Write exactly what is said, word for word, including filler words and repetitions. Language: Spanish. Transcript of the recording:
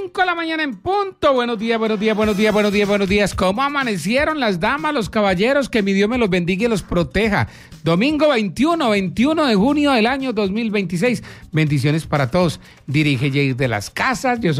cinco de la mañana en punto. Buenos días, buenos días, buenos días, buenos días, buenos días. ¿Cómo amanecieron las damas, los caballeros? Que mi Dios me los bendiga y los proteja. Domingo veintiuno, veintiuno de junio del año dos mil veintiséis. Bendiciones para todos. Dirige Jair de las Casas. Yo soy